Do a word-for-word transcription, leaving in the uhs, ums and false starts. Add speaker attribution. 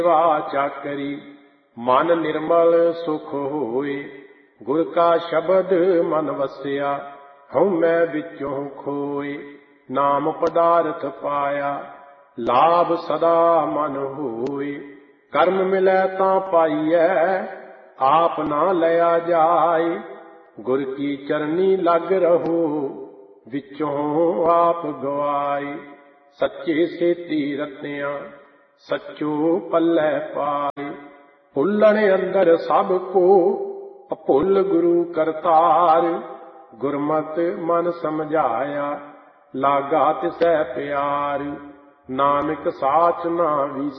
Speaker 1: सेवा चाकरी मन निर्मल सुख होए। गुर का शब्द मन वसिया हूँ मैं बिचों खोए। नाम पदार्थ पाया लाभ सदा मन होए। कर्म मिलै तां पाइयै आप ना लया जाए। गुर की चरनी लग रहो विचों आप गवाए। सच्चे सेती रत्नियां सच्चो पल्लै पाए। भुल्लण अंदर सब को अभुल गुरु करतार। गुरमत मन समझाया लागा तिसै प्यार। नानक साच ना